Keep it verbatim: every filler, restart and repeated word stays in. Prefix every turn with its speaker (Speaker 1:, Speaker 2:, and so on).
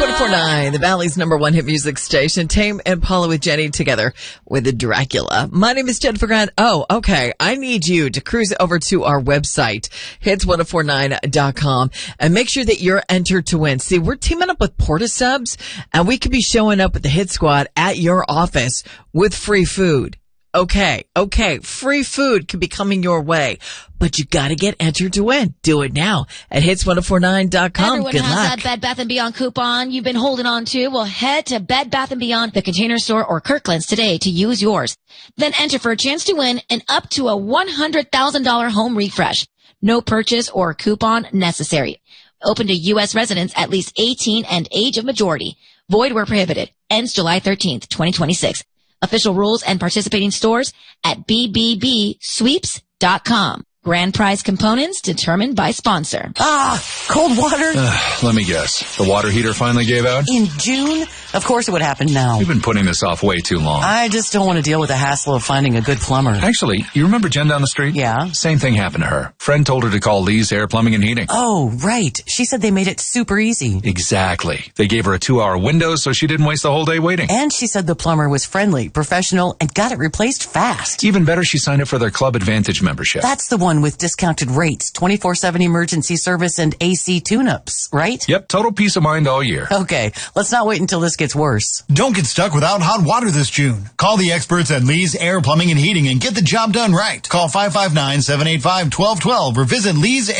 Speaker 1: one oh four point nine, the Valley's number one hit music station. Tame and Paula with Jenny together with the Dracula. My name is Jennifer Grant. Oh, okay. I need you to cruise over to our website, hits ten forty-nine dot com, and make sure that you're entered to win. See, we're teaming up with Portasubs, and we could be showing up with the Hit Squad at your office with free food. Okay, okay, free food could be coming your way, but you gotta get entered to win. Do it now at hits ten forty-nine dot com.
Speaker 2: Everyone
Speaker 1: Good
Speaker 2: has
Speaker 1: luck.
Speaker 2: that Bed Bath and Beyond coupon you've been holding on to. Well, head to Bed Bath and Beyond, the Container Store, or Kirkland's today to use yours. Then enter for a chance to win an up to a one hundred thousand dollars home refresh. No purchase or coupon necessary. Open to U S residents at least eighteen and age of majority. Void where prohibited. Ends July thirteenth, twenty twenty-six. Official rules and participating stores at b b b sweeps dot com. Grand prize components determined by sponsor.
Speaker 3: Ah, cold water.
Speaker 4: Uh, let me guess. The water heater finally gave out?
Speaker 3: In June? Of course it would happen now.
Speaker 4: You've been putting this off way too long.
Speaker 3: I just don't want to deal with the hassle of finding a good plumber.
Speaker 4: Actually, you remember Jen down the street?
Speaker 3: Yeah.
Speaker 4: Same thing happened to her. Friend told her to call Lee's Air Plumbing and Heating.
Speaker 3: Oh, right. She said they made it super easy.
Speaker 4: Exactly. They gave her a two-hour window so she didn't waste the whole day waiting.
Speaker 3: And she said the plumber was friendly, professional, and got it replaced fast.
Speaker 4: Even better, she signed up for their Club Advantage membership.
Speaker 3: That's the one with discounted rates, twenty-four seven emergency service, and A C tune-ups, right?
Speaker 4: Yep, total peace of mind all year.
Speaker 3: Okay, let's not wait until this gets worse.
Speaker 5: Don't get stuck without hot water this June. Call the experts at Lee's Air Plumbing and Heating and get the job done right. Call five five nine, seven eight five, one two one two or visit Lee's